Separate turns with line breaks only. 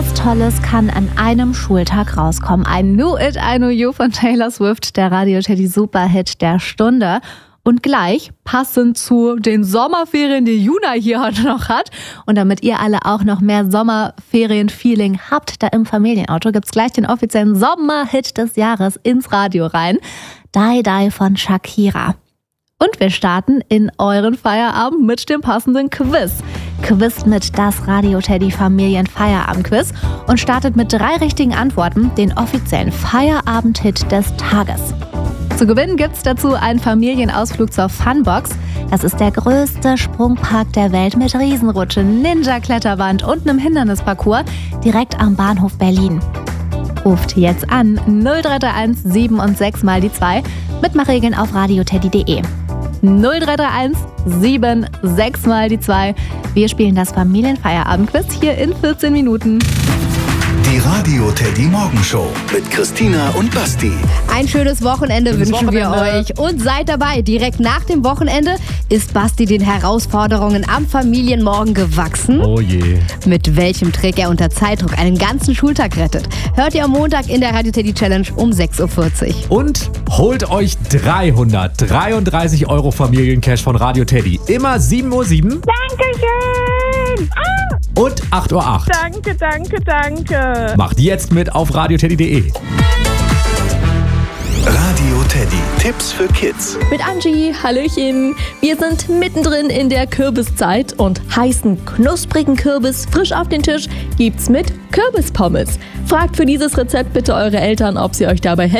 was Tolles kann an einem Schultag rauskommen. I Knew It, I Know You von Taylor Swift, der Radio-Teddy-Superhit der Stunde. Und gleich, passend zu den Sommerferien, die Juna hier heute noch hat, und damit ihr alle auch noch mehr Sommerferien-Feeling habt, da im Familienauto gibt's gleich den offiziellen Sommerhit des Jahres ins Radio rein. Die Die von Shakira. Und wir starten in euren Feierabend mit dem passenden Quiz. Quiz mit das Radio-Teddy-Familien-Feierabend-Quiz und startet mit 3 richtigen Antworten den offiziellen Feierabend-Hit des Tages. Zu gewinnen gibt's dazu einen Familienausflug zur Funbox. Das ist der größte Sprungpark der Welt mit Riesenrutsche, Ninja-Kletterwand und einem Hindernisparcours direkt am Bahnhof Berlin. Ruft jetzt an 0331 7 und 6 mal die 2. Mitmachregeln auf radioteddy.de. 0331 7 6 mal die 2. Wir spielen das Familienfeierabend-Quiz hier in 14 Minuten.
Die Radio-Teddy-Morgenshow mit Christina und Basti.
Ein schönes Wochenende wünschen wir euch. Und seid dabei. Direkt nach dem Wochenende ist Basti den Herausforderungen am Familienmorgen gewachsen.
Oh je.
Mit welchem Trick er unter Zeitdruck einen ganzen Schultag rettet, hört ihr am Montag in der Radio-Teddy-Challenge um 6.40 Uhr.
Und holt euch 333 € Familiencash von Radio Teddy. Immer 7.07 Uhr.
Dankeschön!
Und 8.08 Uhr.
Danke, danke, danke.
Macht jetzt mit auf radioteddy.de.
Radio Teddy. Tipps für Kids.
Mit Angie, hallöchen. Wir sind mittendrin in der Kürbiszeit und heißen knusprigen Kürbis frisch auf den Tisch gibt's mit Kürbispommes. Fragt für dieses Rezept bitte eure Eltern, ob sie euch dabei helfen.